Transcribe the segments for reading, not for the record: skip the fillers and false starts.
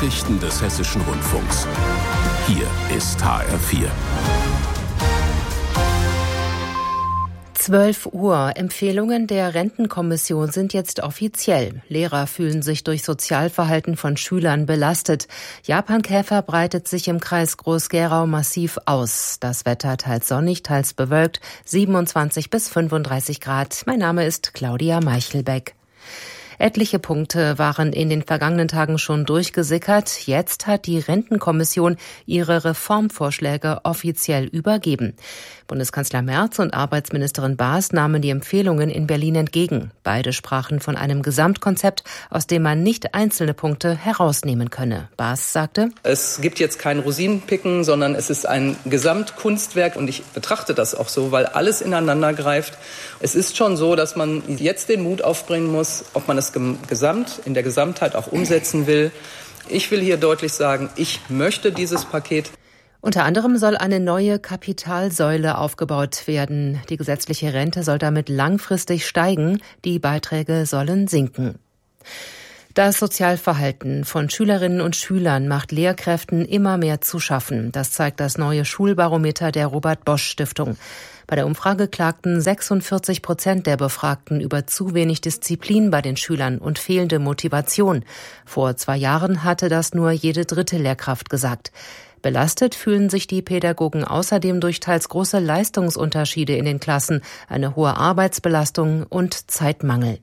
Nachrichten des Hessischen Rundfunks. Hier ist HR4. 12 Uhr. Empfehlungen der Rentenkommission sind jetzt offiziell. Lehrer fühlen sich durch Sozialverhalten von Schülern belastet. Japankäfer breitet sich im Kreis Groß-Gerau massiv aus. Das Wetter teils sonnig, teils bewölkt, 27 bis 35 Grad. Mein Name ist Claudia Meichelbeck. Etliche Punkte waren in den vergangenen Tagen schon durchgesickert. Jetzt hat die Rentenkommission ihre Reformvorschläge offiziell übergeben. Bundeskanzler Merz und Arbeitsministerin Baas nahmen die Empfehlungen in Berlin entgegen. Beide sprachen von einem Gesamtkonzept, aus dem man nicht einzelne Punkte herausnehmen könne. Baas sagte: Es gibt jetzt kein Rosinenpicken, sondern es ist ein Gesamtkunstwerk und ich betrachte das auch so, weil alles ineinander greift. Es ist schon so, dass man jetzt den Mut aufbringen muss, ob man es in der Gesamtheit auch umsetzen will. Ich will hier deutlich sagen, ich möchte dieses Paket. Unter anderem soll eine neue Kapitalsäule aufgebaut werden. Die gesetzliche Rente soll damit langfristig steigen. Die Beiträge sollen sinken. Das Sozialverhalten von Schülerinnen und Schülern macht Lehrkräften immer mehr zu schaffen. Das zeigt das neue Schulbarometer der Robert-Bosch-Stiftung. Bei der Umfrage klagten 46% der Befragten über zu wenig Disziplin bei den Schülern und fehlende Motivation. Vor 2 Jahren hatte das nur jede 3. Lehrkraft gesagt. Belastet fühlen sich die Pädagogen außerdem durch teils große Leistungsunterschiede in den Klassen, eine hohe Arbeitsbelastung und Zeitmangel.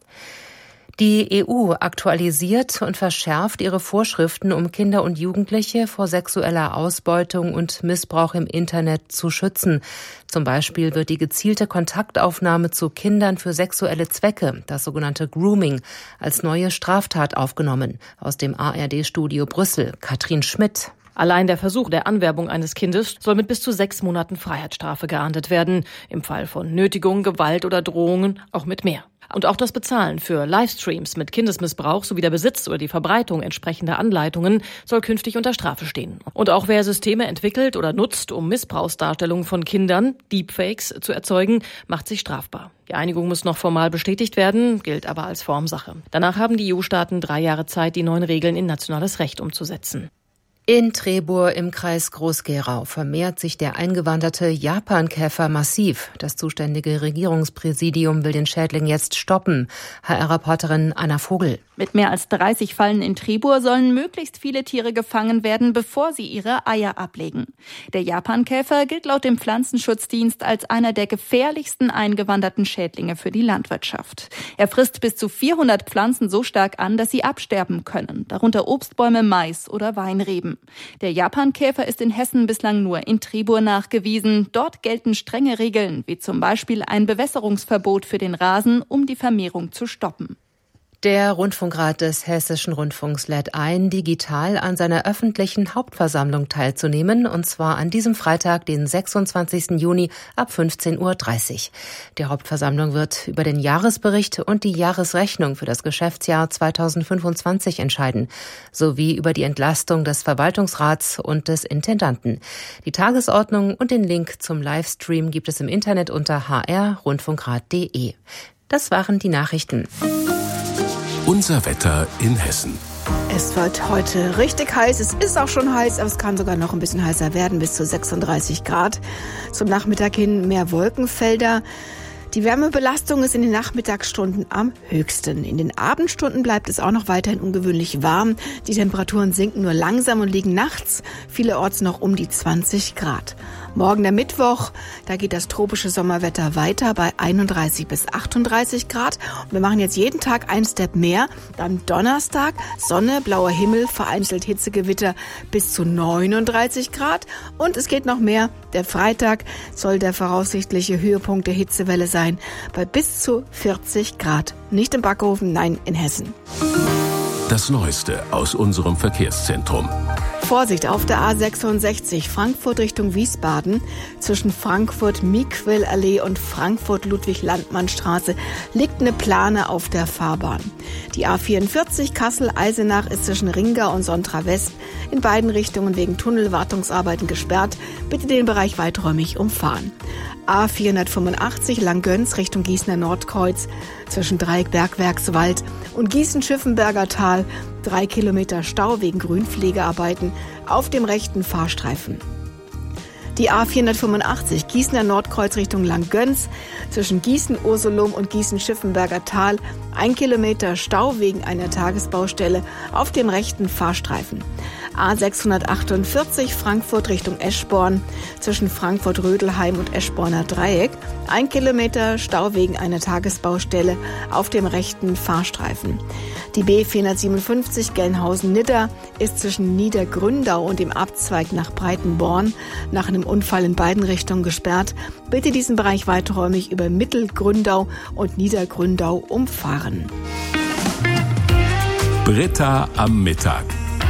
Die EU aktualisiert und verschärft ihre Vorschriften, um Kinder und Jugendliche vor sexueller Ausbeutung und Missbrauch im Internet zu schützen. Zum Beispiel wird die gezielte Kontaktaufnahme zu Kindern für sexuelle Zwecke, das sogenannte Grooming, als neue Straftat aufgenommen. Aus dem ARD-Studio Brüssel, Katrin Schmidt. Allein der Versuch der Anwerbung eines Kindes soll mit bis zu 6 Monaten Freiheitsstrafe geahndet werden. Im Fall von Nötigung, Gewalt oder Drohungen auch mit mehr. Und auch das Bezahlen für Livestreams mit Kindesmissbrauch sowie der Besitz oder die Verbreitung entsprechender Anleitungen soll künftig unter Strafe stehen. Und auch wer Systeme entwickelt oder nutzt, um Missbrauchsdarstellungen von Kindern, Deepfakes, zu erzeugen, macht sich strafbar. Die Einigung muss noch formal bestätigt werden, gilt aber als Formsache. Danach haben die EU-Staaten 3 Jahre Zeit, die neuen Regeln in nationales Recht umzusetzen. In Trebur im Kreis Groß-Gerau vermehrt sich der eingewanderte Japankäfer massiv. Das zuständige Regierungspräsidium will den Schädling jetzt stoppen. HR-Reporterin Anna Vogel. Mit mehr als 30 Fallen in Trebur sollen möglichst viele Tiere gefangen werden, bevor sie ihre Eier ablegen. Der Japankäfer gilt laut dem Pflanzenschutzdienst als einer der gefährlichsten eingewanderten Schädlinge für die Landwirtschaft. Er frisst bis zu 400 Pflanzen so stark an, dass sie absterben können, darunter Obstbäume, Mais oder Weinreben. Der Japankäfer ist in Hessen bislang nur in Trebur nachgewiesen. Dort gelten strenge Regeln, wie zum Beispiel ein Bewässerungsverbot für den Rasen, um die Vermehrung zu stoppen. Der Rundfunkrat des Hessischen Rundfunks lädt ein, digital an seiner öffentlichen Hauptversammlung teilzunehmen, und zwar an diesem Freitag, den 26. Juni ab 15:30 Uhr. Die Hauptversammlung wird über den Jahresbericht und die Jahresrechnung für das Geschäftsjahr 2025 entscheiden, sowie über die Entlastung des Verwaltungsrats und des Intendanten. Die Tagesordnung und den Link zum Livestream gibt es im Internet unter hr-rundfunkrat.de. Das waren die Nachrichten. Unser Wetter in Hessen. Es wird heute richtig heiß. Es ist auch schon heiß, aber es kann sogar noch ein bisschen heißer werden, bis zu 36 Grad. Zum Nachmittag hin mehr Wolkenfelder. Die Wärmebelastung ist in den Nachmittagsstunden am höchsten. In den Abendstunden bleibt es auch noch weiterhin ungewöhnlich warm. Die Temperaturen sinken nur langsam und liegen nachts vielerorts noch um die 20 Grad. Morgen der Mittwoch, da geht das tropische Sommerwetter weiter bei 31 bis 38 Grad. Und wir machen jetzt jeden Tag einen Step mehr. Dann Donnerstag, Sonne, blauer Himmel, vereinzelt Hitzegewitter bis zu 39 Grad. Und es geht noch mehr. Der Freitag soll der voraussichtliche Höhepunkt der Hitzewelle sein, bei bis zu 40 Grad. Nicht im Backofen, nein, in Hessen. Das Neueste aus unserem Verkehrszentrum. Vorsicht auf der A66 Frankfurt Richtung Wiesbaden. Zwischen Frankfurt-Miquel-Allee und Frankfurt-Ludwig-Landmann-Straße liegt eine Plane auf der Fahrbahn. Die A44 Kassel-Eisenach ist zwischen Ringau und Sontra-West in beiden Richtungen wegen Tunnelwartungsarbeiten gesperrt. Bitte den Bereich weiträumig umfahren. A485 Langgöns Richtung Gießener Nordkreuz zwischen Dreieck-Bergwerkswald und Gießen-Schiffenberger Tal. 3 Kilometer Stau wegen Grünpflegearbeiten auf dem rechten Fahrstreifen. Die A485 Gießener Nordkreuz Richtung Langgöns zwischen Gießen-Ursulum und Gießen-Schiffenberger Tal 1 Kilometer Stau wegen einer Tagesbaustelle auf dem rechten Fahrstreifen. A648 Frankfurt Richtung Eschborn zwischen Frankfurt-Rödelheim und Eschborner Dreieck 1 Kilometer Stau wegen einer Tagesbaustelle auf dem rechten Fahrstreifen. Die B457 Gelnhausen-Nidda ist zwischen Niedergründau und dem Abzweig nach Breitenborn nach einem Unfall in beiden Richtungen gesperrt. Bitte diesen Bereich weiträumig über Mittelgründau und Niedergründau umfahren. Britta am Mittag.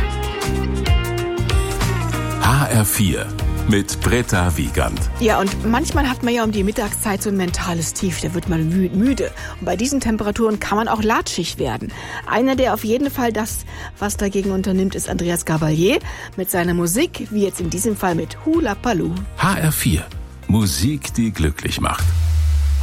HR4 mit Britta Wiegand. Ja, und manchmal hat man ja um die Mittagszeit so ein mentales Tief, da wird man müde. Und bei diesen Temperaturen kann man auch latschig werden. Einer, der auf jeden Fall was dagegen unternimmt, ist Andreas Gabalier mit seiner Musik, wie jetzt in diesem Fall mit Hula Paloo. HR4, Musik, die glücklich macht.